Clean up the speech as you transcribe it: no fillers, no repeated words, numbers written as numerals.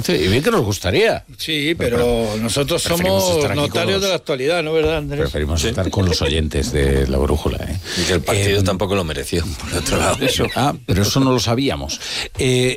parece, y bien que nos gustaría. Sí, pero nosotros somos notarios de la actualidad, ¿no, verdad, Andrés? Preferimos estar con los oyentes de La Brújula. Y que el partido tampoco lo mereció, por otro lado. Pero eso no lo sabíamos.